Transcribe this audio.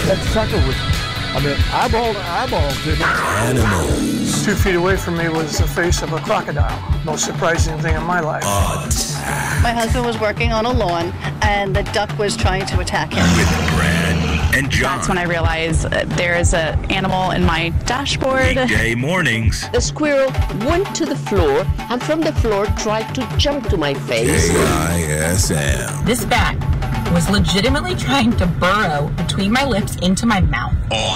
That sucker was, eyeball to eyeball to me. Animals. 2 feet away from me was the face of a crocodile. Most surprising thing in my life. My husband was working on a lawn, and the duck was trying to attack him. With Brad and John. That's when I realized there is an animal in my dashboard. Weekday mornings. The squirrel went to the floor and from the floor tried to jump to my face. KISM. This bat was legitimately trying to burrow between my lips into my mouth.